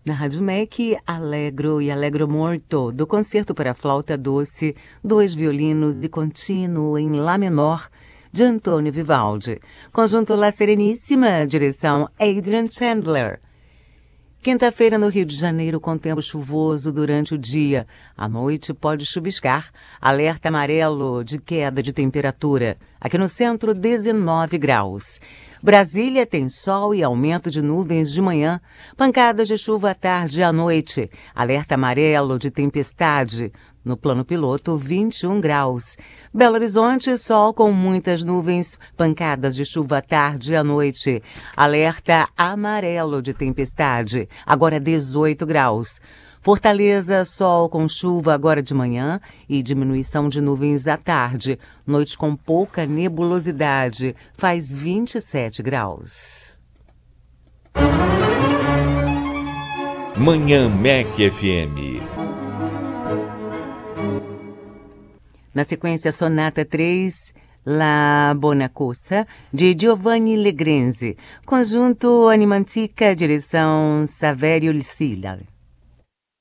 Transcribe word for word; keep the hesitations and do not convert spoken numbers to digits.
Na Rádio M E C, Allegro e Allegro Molto, do concerto para flauta doce, dois violinos e contínuo em Lá menor, de Antônio Vivaldi. Conjunto La Serenissima, direção Adrian Chandler. Quinta-feira no Rio de Janeiro com tempo chuvoso durante o dia. À noite pode chuviscar. Alerta amarelo de queda de temperatura. Aqui no centro, dezenove graus. Brasília tem sol e aumento de nuvens de manhã. Pancadas de chuva à tarde e à noite. Alerta amarelo de tempestade. No plano piloto, vinte e um graus. Belo Horizonte, sol com muitas nuvens, pancadas de chuva à tarde e à noite. Alerta amarelo de tempestade, agora dezoito graus. Fortaleza, sol com chuva agora de manhã e diminuição de nuvens à tarde. Noite com pouca nebulosidade, faz vinte e sete graus. Manhã M E C F M. Na sequência, Sonata três, La Bonacossa, de Giovanni Legrenzi. Conjunto Animantica, direção Saverio Lucilla.